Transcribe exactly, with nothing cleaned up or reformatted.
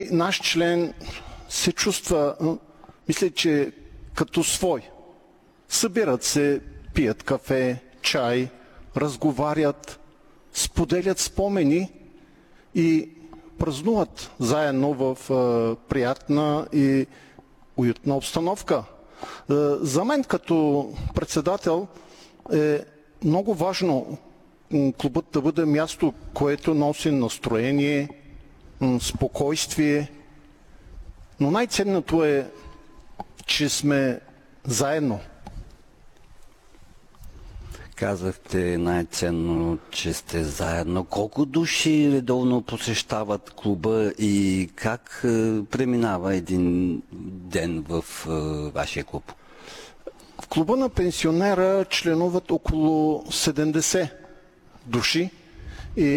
наш член се чувства, мисля, че като свой. Събират се, пият кафе, чай, разговарят, споделят спомени и празнуват заедно в приятна и уютна обстановка. За мен като председател е много важно клубът да бъде място, което носи настроение, спокойствие, но най-ценното е, че сме заедно. Казахте най-ценно, че сте заедно. Колко души редовно посещават клуба и как е, преминава един ден в е, вашия клуб? В клуба на пенсионера членуват около седемдесет души.